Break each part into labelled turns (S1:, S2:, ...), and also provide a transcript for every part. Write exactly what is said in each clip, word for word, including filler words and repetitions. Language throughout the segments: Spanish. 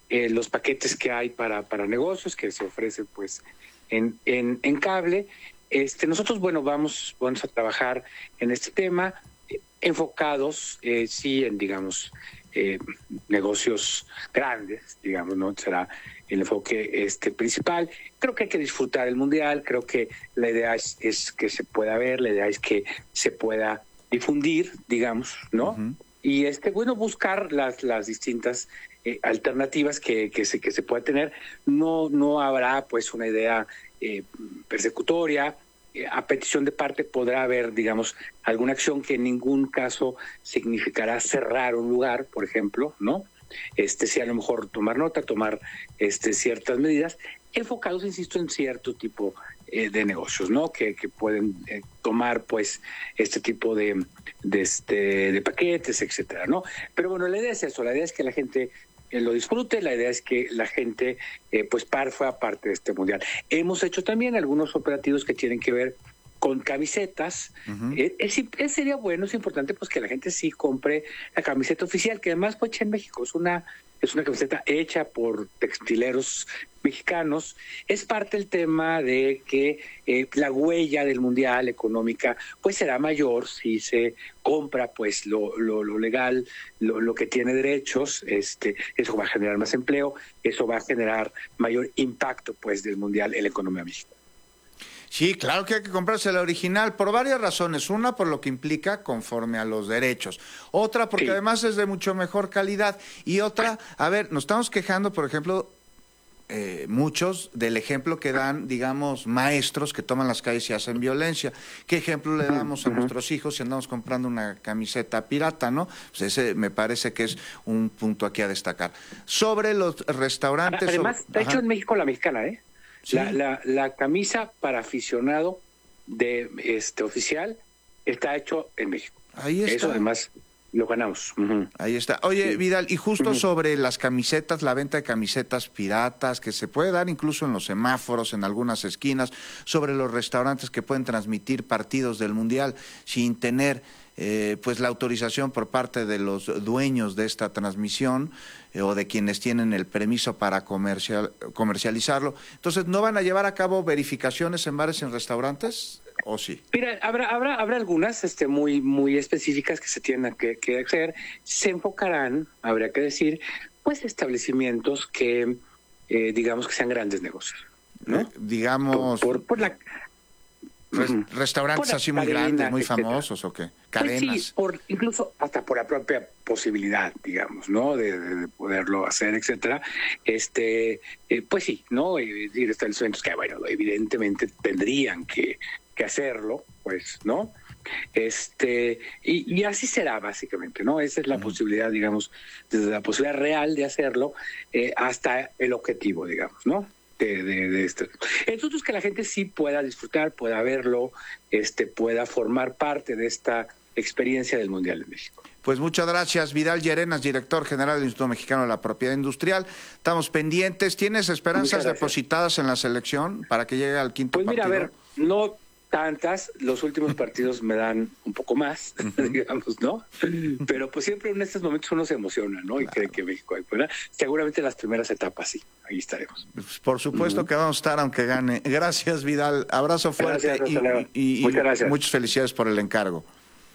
S1: eh, los paquetes que hay para, para negocios que se ofrecen pues en, en, en cable. Este, nosotros, bueno, vamos, vamos a trabajar en este tema, eh, enfocados, eh, sí, en, digamos, eh, negocios grandes, digamos, ¿no? Será el enfoque este principal. Creo que hay que disfrutar el Mundial, creo que la idea es, es que se pueda ver, la idea es que se pueda difundir, digamos, ¿no? Uh-huh. Y, este, bueno, buscar las, las distintas eh, alternativas que, que, se, que se pueda tener. No, no habrá, pues, una idea eh, persecutoria. A petición de parte podrá haber, digamos, alguna acción que en ningún caso significará cerrar un lugar, por ejemplo, ¿no? Este, sí, a lo mejor tomar nota, tomar este, ciertas medidas, enfocados, insisto, en cierto tipo eh, de negocios, ¿no? Que, que pueden eh, tomar, pues, este tipo de, de, este, de paquetes, etcétera, ¿no? Pero bueno, la idea es eso, la idea es que la gente eh, lo disfrute, la idea es que la gente, eh, pues, par fue parte de este Mundial. Hemos hecho también algunos operativos que tienen que ver con camisetas. Uh-huh. eh, es, es, sería bueno, es importante pues que la gente sí compre la camiseta oficial, que además fue hecha en México, es una, es una camiseta hecha por textileros mexicanos. Es parte del tema de que eh, la huella del Mundial económica pues será mayor si se compra pues lo, lo, lo legal, lo, lo que tiene derechos. Este, eso va a generar más empleo, eso va a generar mayor impacto pues del Mundial en la economía mexicana.
S2: Sí, claro que hay que comprarse la original por varias razones. Una, por lo que implica conforme a los derechos. Otra, porque sí, además es de mucho mejor calidad. Y otra, a ver, nos estamos quejando, por ejemplo, eh, muchos del ejemplo que dan, digamos, maestros que toman las calles y hacen violencia. ¿Qué ejemplo le damos a uh-huh. nuestros hijos si andamos comprando una camiseta pirata, no? Pues ese me parece que es un punto aquí a destacar. Sobre los restaurantes...
S1: Además,
S2: sobre...
S1: de hecho, en México la mexicana, ¿eh?
S2: ¿Sí?
S1: La, la, la camisa para aficionado de este oficial está hecho en México.
S2: Ahí está.
S1: Eso además lo ganamos. Uh-huh.
S2: Ahí está. Oye, sí. Vidal, y justo uh-huh. sobre las camisetas, la venta de camisetas piratas, que se puede dar incluso en los semáforos, en algunas esquinas, sobre los restaurantes que pueden transmitir partidos del Mundial sin tener eh, pues la autorización por parte de los dueños de esta transmisión eh, o de quienes tienen el permiso para comercial, comercializarlo. Entonces, ¿no van a llevar a cabo verificaciones en bares y en restaurantes? ¿O sí?
S1: Mira, habrá habrá habrá algunas este muy muy específicas que se tienen que, que hacer. Se enfocarán, habría que decir, pues establecimientos que eh, digamos que sean grandes negocios, ¿no?
S2: Eh, digamos
S1: por, por, por la
S2: Res, restaurantes así muy cadena, grandes, muy etcétera. Famosos, ¿o qué? Cadenas.
S1: Pues sí, por, incluso hasta por la propia posibilidad, digamos, ¿no? De, de, de poderlo hacer, etcétera. Este, eh, pues sí, ¿no? Y, y establecimientos que, bueno, evidentemente tendrían que, que hacerlo, pues, ¿no? Este, y, y así será, básicamente, ¿no? Esa es la uh-huh. posibilidad, digamos, desde la posibilidad real de hacerlo eh, hasta el objetivo, digamos, ¿no? De, de, de este. Entonces, que la gente sí pueda disfrutar, pueda verlo, este, pueda formar parte de esta experiencia del Mundial de México.
S2: Pues muchas gracias, Vidal Llerenas, director general del Instituto Mexicano de la Propiedad Industrial. Estamos pendientes. ¿Tienes esperanzas depositadas en la selección para que llegue al quinto
S1: pues
S2: partido?
S1: Pues mira, a ver, no tantas, los últimos partidos me dan un poco más, uh-huh. digamos, ¿no? Pero pues siempre en estos momentos uno se emociona, ¿no? Y claro. cree que México hay, ¿verdad? Seguramente las primeras etapas sí, ahí estaremos.
S2: Pues por supuesto uh-huh. que vamos a estar aunque gane. Gracias, Vidal. Abrazo fuerte
S1: gracias,
S2: y, y,
S1: Muchas
S2: y
S1: gracias.
S2: muchas felicidades por el encargo.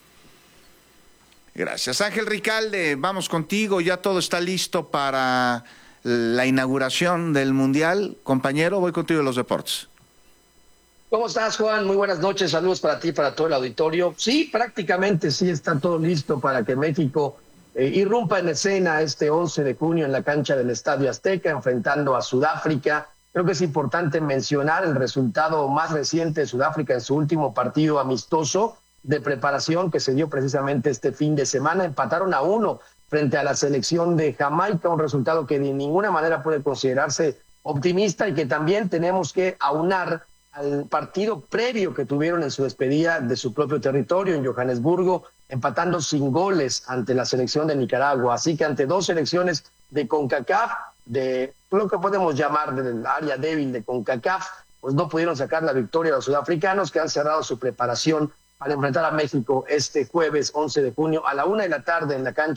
S2: Gracias. Ángel Ricalde, vamos contigo, ya todo está listo para la inauguración del Mundial. Compañero, voy contigo en los deportes.
S3: ¿Cómo estás, Juan? Muy buenas noches, saludos para ti y para todo el auditorio. Sí, prácticamente sí está todo listo para que México eh, irrumpa en escena este once de junio en la cancha del Estadio Azteca, enfrentando a Sudáfrica. Creo que es importante mencionar el resultado más reciente de Sudáfrica en su último partido amistoso de preparación que se dio precisamente este fin de semana. Empataron a uno frente a la selección de Jamaica, un resultado que de ninguna manera puede considerarse optimista y que también tenemos que aunar al partido previo que tuvieron en su despedida de su propio territorio en Johannesburgo, empatando sin goles ante la selección de Nicaragua. Así que ante dos selecciones de CONCACAF, de lo que podemos llamar del área débil de CONCACAF, pues no pudieron sacar la victoria a los sudafricanos, que han cerrado su preparación para enfrentar a México este jueves once de junio a la una de la tarde en la cancha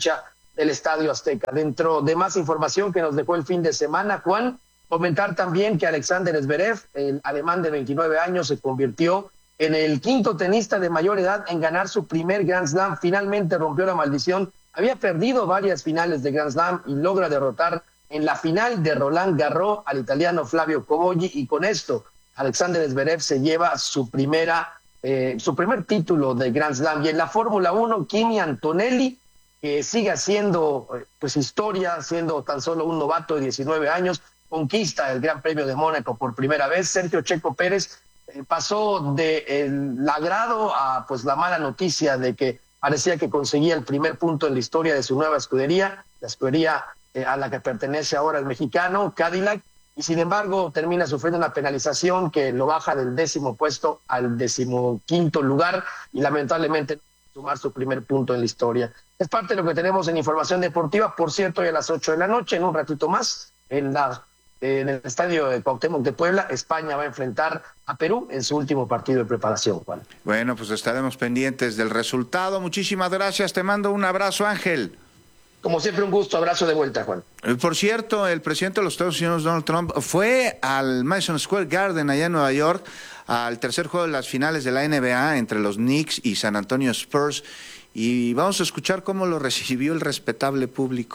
S3: del Estadio Azteca. Dentro de más información que nos dejó el fin de semana, Juan, comentar también que Alexander Zverev, el alemán de veintinueve años, se convirtió en el quinto tenista de mayor edad en ganar su primer Grand Slam. Finalmente rompió la maldición. Había perdido varias finales de Grand Slam y logra derrotar en la final de Roland Garros al italiano Flavio Cobolli, y con esto Alexander Zverev se lleva su primera eh, su primer título de Grand Slam. Y en la Fórmula uno, Kimi Antonelli, que sigue haciendo pues historia, siendo tan solo un novato de diecinueve años, conquista el Gran Premio de Mónaco por primera vez. Sergio Checo Pérez eh, pasó del agrado a pues la mala noticia de que parecía que conseguía el primer punto en la historia de su nueva escudería, la escudería eh, a la que pertenece ahora el mexicano Cadillac, y sin embargo termina sufriendo una penalización que lo baja del décimo puesto al decimoquinto lugar, y lamentablemente sumar su primer punto en la historia. Es parte de lo que tenemos en información deportiva. Por cierto, hoy a las ocho de la noche, en un ratito más, en la en el estadio de Cuauhtémoc de Puebla, España va a enfrentar a Perú en su último partido de preparación, Juan.
S2: Bueno, pues estaremos pendientes del resultado. Muchísimas gracias, te mando un abrazo, Ángel.
S3: Como siempre, un gusto, abrazo de vuelta, Juan.
S2: Por cierto, el presidente de los Estados Unidos, Donald Trump, fue al Madison Square Garden, allá en Nueva York, al tercer juego de las finales de la N B A entre los Knicks y San Antonio Spurs, y vamos a escuchar cómo lo recibió el respetable público.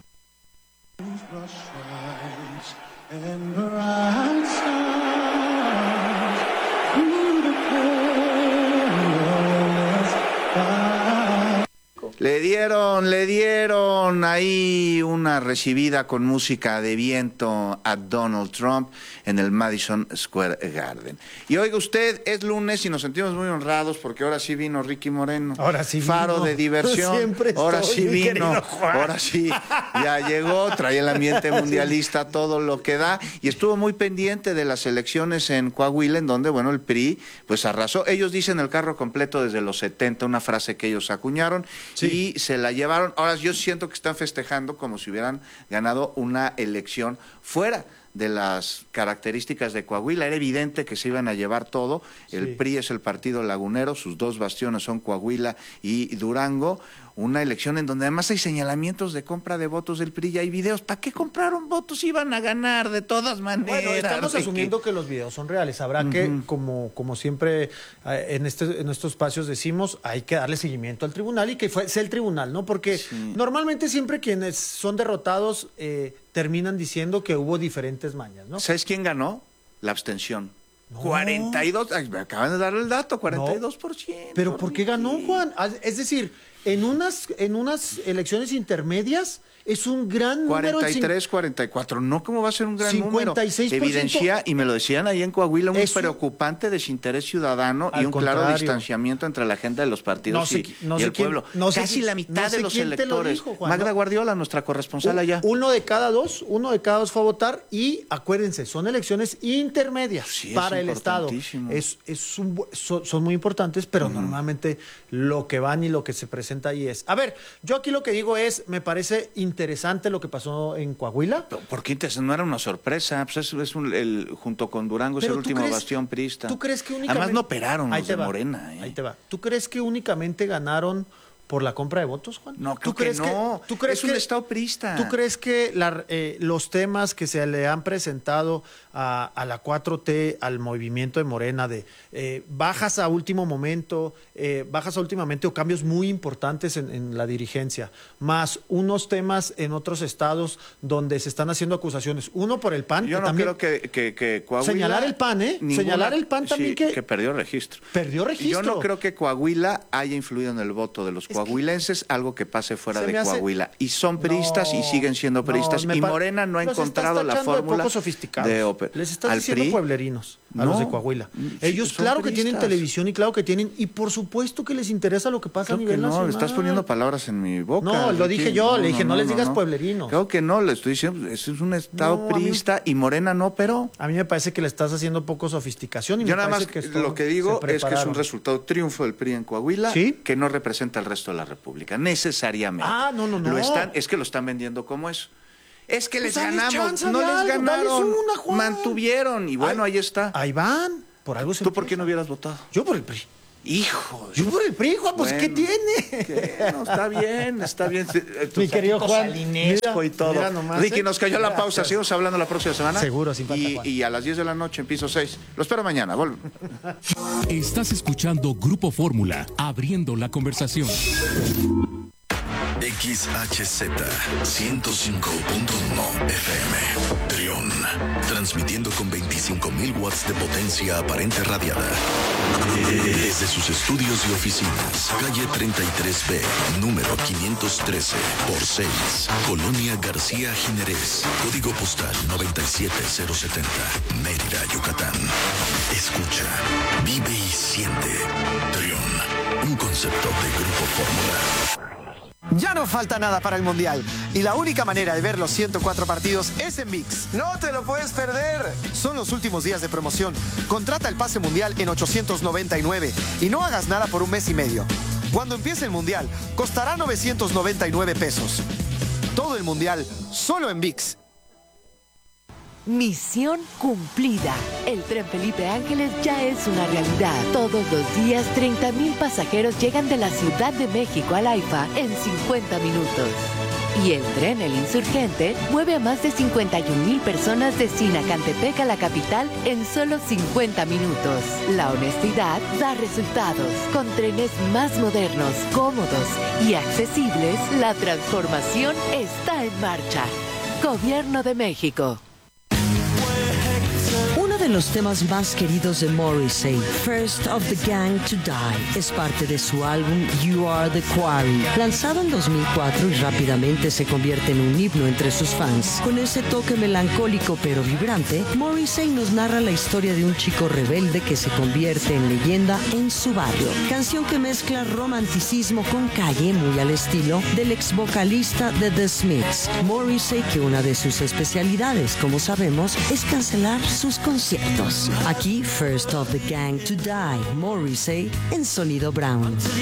S2: Le dieron, le dieron ahí una recibida con música de viento a Donald Trump en el Madison Square Garden. Y oiga usted, es lunes y nos sentimos muy honrados porque ahora sí vino Ricky Moreno.
S4: Ahora sí vino.
S2: Faro de diversión.
S4: Siempre estoy,
S2: ahora sí
S4: mi
S2: vino.
S4: querido Juan.
S2: Ahora sí, ya llegó, trae el ambiente mundialista, todo lo que da. Y estuvo muy pendiente de las elecciones en Coahuila, en donde, bueno, el P R I pues arrasó. Ellos dicen el carro completo desde los setenta, una frase que ellos acuñaron. Sí. Y se la llevaron. Ahora yo siento que están festejando como si hubieran ganado una elección fuera de las características de Coahuila. Era evidente que se iban a llevar todo. El sí. P R I es el partido lagunero, sus dos bastiones son Coahuila y Durango. Una elección en donde además hay señalamientos de compra de votos del P R I y hay videos. ¿Para qué compraron votos? Iban a ganar de todas maneras.
S4: Bueno, estamos asumiendo que... que los videos son reales. Habrá uh-huh. que, como, como siempre eh, en, este, en estos espacios decimos, hay que darle seguimiento al tribunal y que fue, sea el tribunal, ¿no? Porque sí. normalmente siempre quienes son derrotados eh, terminan diciendo que hubo diferentes mañas, ¿no?
S2: ¿Sabes quién ganó? La abstención. No. cuarenta y dos, me acaban de dar el dato, cuarenta y dos por ciento.
S4: No. ¿Pero por qué ganó, Juan? Es decir, en unas, en unas elecciones intermedias es un gran número.
S2: cuarenta y tres, cuarenta y cuatro, no, ¿cómo va a ser un gran
S4: cincuenta y seis por ciento.
S2: Número? Evidencia, y me lo decían ahí en Coahuila, un es preocupante desinterés ciudadano y un contrario. Claro distanciamiento entre la agenda de los partidos no sé, y, no y el quién, pueblo. No Casi quién, la mitad no de los electores. Dijo, Juan, Magda Guardiola, nuestra corresponsal
S4: un,
S2: allá.
S4: Uno de cada dos, uno de cada dos fue a votar, y acuérdense, son elecciones intermedias sí, para el Estado. Es, es un, son, son muy importantes, pero uh-huh. normalmente lo que van y lo que se presenta ahí es. A ver, yo aquí lo que digo es, me parece interesante lo que pasó en Coahuila.
S2: ¿Por qué no era una sorpresa? Pues es, es un, el, junto con Durango es el último crees, bastión priista.
S4: ¿Tú crees que únicamente...
S2: Además no operaron los de
S4: va,
S2: Morena. ¿eh?
S4: Ahí te va. ¿Tú crees que únicamente ganaron por la compra de votos, Juan?
S2: No,
S4: ¿Tú
S2: creo que no.
S4: Que, ¿tú crees
S2: es un
S4: que,
S2: estado priista.
S4: ¿Tú crees que la, eh, los temas que se le han presentado a, a la cuatro T, al movimiento de Morena, de eh, bajas a último momento, eh, bajas a últimamente o cambios muy importantes en, en la dirigencia, más unos temas en otros estados donde se están haciendo acusaciones, uno por el P A N?
S2: Yo
S4: que
S2: no
S4: también,
S2: creo que, que, que Coahuila...
S4: Señalar el P A N, ¿eh? Ninguna, señalar el P A N también sí, que...
S2: que perdió registro.
S4: Perdió registro.
S2: Yo no creo que Coahuila haya influido en el voto de los coahuilenses, algo que pase fuera de Coahuila. Hace... Y son priistas no, y siguen siendo priistas. No, y Morena no ha encontrado la fórmula
S4: de, sofisticados.
S2: de Oper.
S4: Les estás Al diciendo P R I, pueblerinos a no, los de Coahuila. Ellos claro priistas. que tienen televisión y claro que tienen, y por supuesto que les interesa lo que pasa
S2: claro
S4: a nivel
S2: que no,
S4: nacional.
S2: No, estás poniendo palabras en mi boca.
S4: No, lo dije yo, no, le dije, no, no les digas pueblerinos.
S2: Creo que no, le estoy diciendo, es un estado priista y Morena no operó.
S4: A mí me parece que le estás haciendo poco sofisticación. Y
S2: yo
S4: me
S2: nada más
S4: que
S2: lo que digo es que es un resultado triunfo del P R I en Coahuila,
S4: ¿sí?
S2: que no representa al resto de la República, necesariamente.
S4: Ah, no, no, no.
S2: Lo están, es que lo están vendiendo como eso. Es que les
S4: pues
S2: ganamos, no les
S4: algo,
S2: ganaron,
S4: una,
S2: mantuvieron y bueno,
S4: ahí,
S2: ahí está.
S4: Ahí van, por algo se
S2: ¿Tú empieza. por qué no hubieras votado?
S4: Yo por el P R I.
S2: Hijo.
S4: Yo por el P R I, Juan, pues
S2: Bueno,
S4: ¿qué tiene?
S2: ¿qué? No, está bien, está bien. Tu
S4: Mi querido
S2: saquito
S4: Juan,
S2: salinesco
S4: mira,
S2: y todo.
S4: mira nomás,
S2: Ricky,
S4: ¿eh?
S2: nos cayó la pausa. Seguimos hablando la próxima semana.
S4: Seguro, sin falta,
S2: y,
S4: Juan.
S2: y a las diez de la noche en piso seis. Lo espero mañana. Vol-
S5: Estás escuchando Grupo Fórmula, abriendo la conversación.
S6: X H Z ciento cinco punto uno F M Trión, transmitiendo con veinticinco mil watts de potencia aparente radiada desde sus estudios y oficinas, calle treinta y tres B, número quinientos trece por seis, Colonia García Jiménez, código postal noventa y siete cero setenta, Mérida, Yucatán. Escucha, vive y siente. Trión, un concepto de Grupo Fórmula.
S7: Ya no falta nada para el Mundial y la única manera de ver los ciento cuatro partidos es en ViX. No te lo puedes perder. Son los últimos días de promoción. Contrata el pase Mundial en ochocientos noventa y nueve y no hagas nada por un mes y medio. Cuando empiece el Mundial, costará novecientos noventa y nueve pesos. Todo el Mundial, solo en ViX.
S8: Misión cumplida. El tren Felipe Ángeles ya es una realidad. Todos los días, treinta mil pasajeros llegan de la Ciudad de México al AIFA en cincuenta minutos. Y el tren El Insurgente mueve a más de cincuenta y un mil personas de Sinacantepec a la capital en solo cincuenta minutos. La honestidad da resultados. Con trenes más modernos, cómodos y accesibles, la transformación está en marcha. Gobierno de México.
S9: Uno de los temas más queridos de Morrissey, First of the Gang to Die, es parte de su álbum You Are the Quarry, lanzado en dos mil cuatro y rápidamente se convierte en un himno entre sus fans. Con ese toque melancólico pero vibrante, Morrissey nos narra la historia de un chico rebelde que se convierte en leyenda en su barrio. Canción que mezcla romanticismo con calle, muy al estilo del ex vocalista de The Smiths. Morrissey, que una de sus especialidades, como sabemos, es cancelar sus conciertos. Aquí, First of the Gang to Die, Morrissey en Sonido Brown.